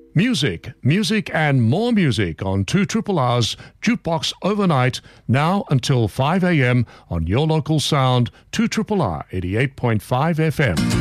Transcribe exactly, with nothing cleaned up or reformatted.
Music, music and more music on two R's Jukebox Overnight, now until five a.m. on your local sound, two R R eighty-eight point five F M.